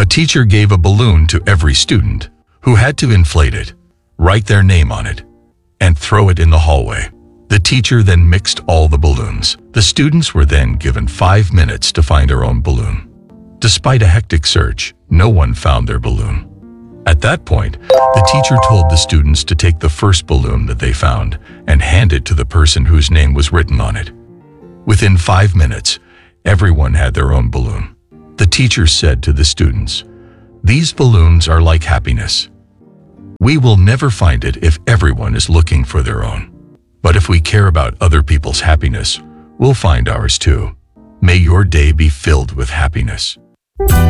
A teacher gave a balloon to every student, who had to inflate it, write their name on it, and throw it in the hallway. The teacher then mixed all the balloons. The students were then given 5 minutes to find their own balloon. Despite a hectic search, no one found their balloon. At that point, the teacher told the students to take the first balloon that they found and hand it to the person whose name was written on it. Within 5 minutes, everyone had their own balloon. The teacher said to the students, "These balloons are like happiness. We will never find it if everyone is looking for their own. But if we care about other people's happiness, we'll find ours too. May your day be filled with happiness."